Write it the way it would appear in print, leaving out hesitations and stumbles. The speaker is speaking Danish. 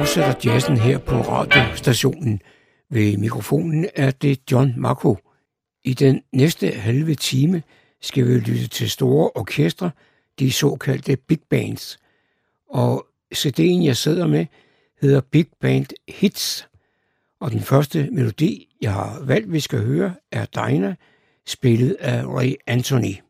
fortsætter jazzen her på radiostationen. Ved mikrofonen er det John Marco. I den næste halve time skal vi lytte til store orkestre, de såkaldte big bands. Og CD'en, jeg sidder med, hedder Big Band Hits. Og den første melodi, jeg har valgt, vi skal høre, er Dinah, spillet af Ray Anthony.